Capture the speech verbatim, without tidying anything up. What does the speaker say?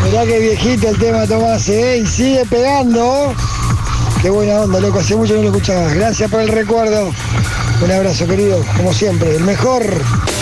Mirá que viejito el tema, Tomás, ¿eh? Y sigue pegando. Qué buena onda, loco, hace mucho no lo escuchaba. Gracias por el recuerdo. Un abrazo, querido, como siempre, el mejor.